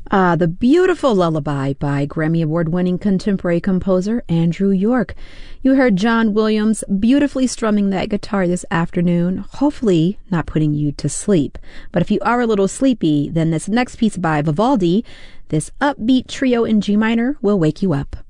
The beautiful lullaby by Grammy Award-winning contemporary composer Andrew York. You heard John Williams beautifully strumming that guitar this afternoon, hopefully not putting you to sleep. But if you are a little sleepy, then this next piece by Vivaldi, this upbeat trio in G minor, will wake you up.